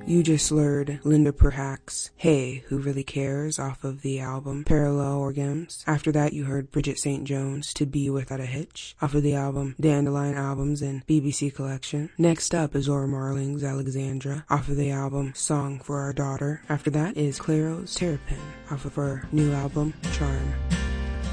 You just slurred Linda Perhacs' Hey, Who Really Cares off of the album Parallel Organs. After that you heard Bridget St. Jones' To Be Without a Hitch off of the album Dandelion Albums and BBC Collection. Next up is Zora Marling's Alexandra off of the album Song for Our Daughter. After that is Clairo's Terrapin off of her new album Charm.